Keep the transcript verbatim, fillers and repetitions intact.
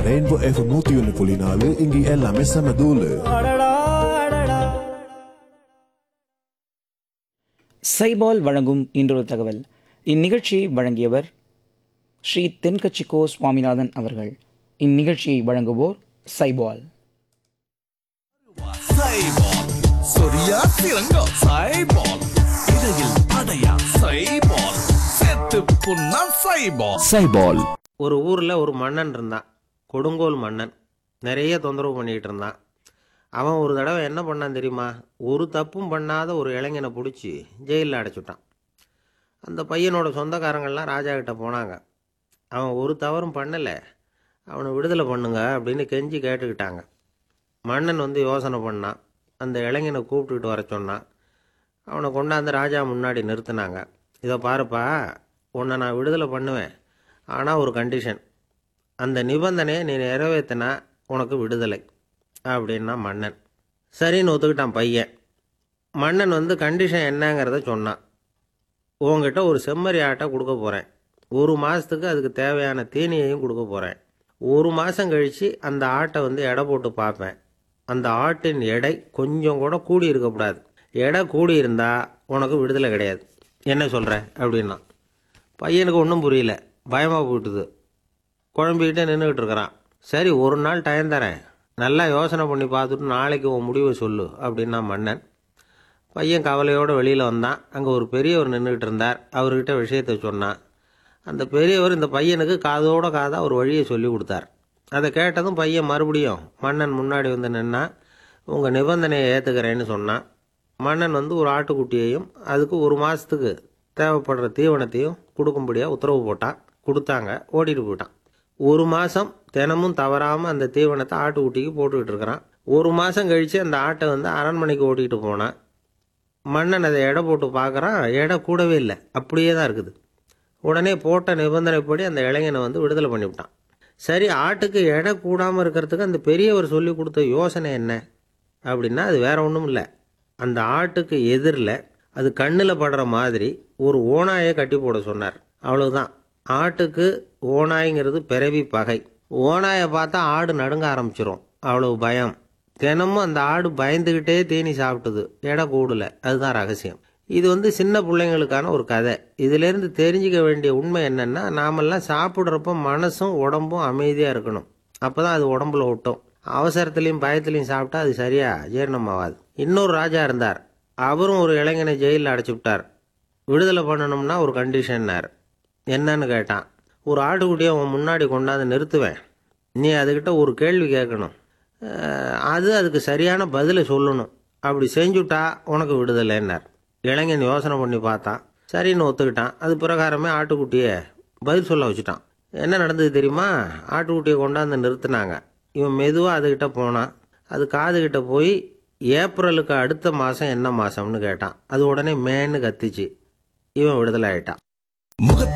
Rainbow FM நூத்தி ஒன்று புள்ளி நாலு இங்க எல்லாமே செம தூளு. சைபால் வழங்கும் இன்றொரு தகவல். இந்நிகழ்ச்சியை வழங்கியவர் ஸ்ரீ தென்கட்சிக்கோ சுவாமிநாதன் அவர்கள். இந்நிகழ்ச்சியை வழங்குவோர் சைபால். சொரியா சிறங்கோ சைபால், இடையில் அடையா சைபால், செத்து புண்ணா சைபால். சைபால். ஒரு ஊரில் ஒரு மன்னன் இருந்தான், கொடுங்கோல் மன்னன். நிறைய தொந்தரவு பண்ணிகிட்டு இருந்தான். அவன் ஒரு தடவை என்ன பண்ணான் தெரியுமா? ஒரு தப்பும் பண்ணாத ஒரு இளைஞனை பிடிச்சி ஜெயிலில் அடைச்சுட்டான். அந்த பையனோட சொந்தக்காரங்கள்லாம் ராஜா கிட்ட போனாங்க. அவன் ஒரு தவறும் பண்ணலை, அவனை விடுதலை பண்ணுங்க அப்படின்னு கெஞ்சி கேட்டுக்கிட்டாங்க. மன்னன் வந்து யோசனை பண்ணான். அந்த இளைஞனை கூப்பிட்டுக்கிட்டு வர சொன்னான். அவனை கொண்டாந்து ராஜா முன்னாடி நிறுத்தினாங்க. இதை பாருப்பா, உன்னை நான் விடுதலை பண்ணுவேன், ஆனால் ஒரு கண்டிஷன். அந்த நிபந்தனையை நீ நிறைவேற்றினா உனக்கு விடுதலை அப்படின்னா மன்னன். சரின்னு ஒத்துக்கிட்டான் பையன். மன்னன் வந்து கண்டிஷன் என்னங்கிறத சொன்னான். உங்ககிட்ட ஒரு செம்மறி ஆட்டை கொடுக்க போகிறேன், ஒரு மாதத்துக்கு அதுக்கு தேவையான தீனியையும் கொடுக்க போகிறேன். ஒரு மாதம் கழித்து அந்த ஆட்டை வந்து எடை போட்டு பார்ப்பேன். அந்த ஆட்டின் எடை கொஞ்சம் கூட கூடி இருக்கக்கூடாது. எடை கூடி இருந்தால் உனக்கு விடுதலை கிடையாது. என்ன சொல்கிற அப்படின்னா. பையனுக்கு ஒன்றும் புரியல, பயமாக போயிட்டுது. குழம்பிக்கிட்டே நின்றுக்கிட்டு இருக்கிறான். சரி, ஒரு நாள் டைம் தரேன், நல்லா யோசனை பண்ணி பார்த்துட்டு நாளைக்கு உன் முடிவை சொல்லு அப்படின்னா மன்னன். பையன் கவலையோடு வெளியில் வந்தான். அங்கே ஒரு பெரியவர் நின்றுக்கிட்டு இருந்தார். அவர்கிட்ட விஷயத்தை சொன்னான். அந்த பெரியவர் இந்த பையனுக்கு காதோட காதாக ஒரு வழியை சொல்லி கொடுத்தார். அதை கேட்டதும் பையன் மறுபடியும் மன்னன் முன்னாடி வந்து நின்னா, உங்கள் நிபந்தனையை ஏற்றுக்கிறேன்னு சொன்னான். மன்னன் வந்து ஒரு ஆட்டுக்குட்டியையும் அதுக்கு ஒரு மாதத்துக்கு தேவைப்படுற தீவனத்தையும் கொடுக்கும்படியாக உத்தரவு போட்டான். கொடுத்தாங்க, ஓடிட்டு போயிட்டான். ஒரு மாதம் தினமும் தவறாமல் அந்த தீவனத்தை ஆட்டுக்குட்டிக்கு போட்டுக்கிட்டு இருக்கிறான். ஒரு மாதம் கழித்து அந்த ஆட்டை வந்து அரண்மனைக்கு ஓட்டிகிட்டு போனான். மன்னன் அதை எடை போட்டு பார்க்குறான், எடை கூடவே இல்லை, அப்படியே தான் இருக்குது. உடனே போட்ட நிபந்தனைப்படி அந்த இளைஞனை வந்து விடுதலை பண்ணிவிட்டான். சரி, ஆட்டுக்கு எடை கூடாமல் இருக்கிறதுக்கு அந்த பெரியவர் சொல்லி கொடுத்த யோசனை என்ன அப்படின்னா, அது வேற ஒன்றும் இல்லை. அந்த ஆட்டுக்கு எதிரில் அது கண்ணில் படுற மாதிரி ஒரு ஓநாயை கட்டி போட சொன்னார். அவ்வளவுதான். ஆட்டுக்கு ஓநாய்ங்கிறது பிறவி பகை. ஓநாயை பார்த்தா ஆடு நடுங்க ஆரம்பிச்சிடும், அவ்வளவு பயம். தினமும் அந்த ஆடு பயந்துக்கிட்டே தீனி சாப்பிட்டுது, எடை கூடல. அதுதான் ரகசியம். இது வந்து சின்ன பிள்ளைங்களுக்கான ஒரு கதை. இதிலேருந்து தெரிஞ்சிக்க வேண்டிய உண்மை என்னென்னா, நாமெல்லாம் சாப்பிட்றப்ப மனசும் உடம்பும் அமைதியாக இருக்கணும். அப்போ தான் அது உடம்புல ஒட்டும். அவசரத்துலேயும் பயத்துலையும் சாப்பிட்டா அது சரியாக ஜீரணமாகாது. இன்னொரு ராஜா இருந்தார். அவரும் ஒரு இளைஞனை ஜெயிலில் அடைச்சி விட்டார். விடுதலை பண்ணணும்னா ஒரு கண்டிஷன்னார். என்னன்னு கேட்டான். ஒரு ஆட்டுக்குட்டியை அவன் முன்னாடி கொண்டாந்து நிறுத்துவேன், நீ அதுக்கிட்ட ஒரு கேள்வி கேட்கணும், அது அதுக்கு சரியான பதிலை சொல்லணும். அப்படி செஞ்சுட்டா உனக்கு விடுதலைன்னார். இளைஞன் யோசனை பண்ணி பார்த்தான். சரின்னு ஒத்துக்கிட்டான். அது பிரகாரமே ஆட்டுக்குட்டியை பதில் சொல்ல வச்சுட்டான். என்ன நடந்தது தெரியுமா? ஆட்டுக்குட்டியை கொண்டாந்து நிறுத்தினாங்க. இவன் மெதுவாக அதுக்கிட்ட போனான். அது காதுகிட்ட போய் ஏப்ரலுக்கு அடுத்த மாதம் என்ன மாதம்னு கேட்டான். அது உடனே மேன்னு கத்திச்சு. இவன் விடுதலை ஆயிட்டான்.